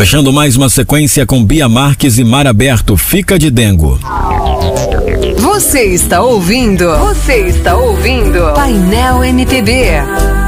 Fechando mais uma sequência com Bia Marques e Mar Aberto, Fica de Dengo. Você está ouvindo Painel MPB.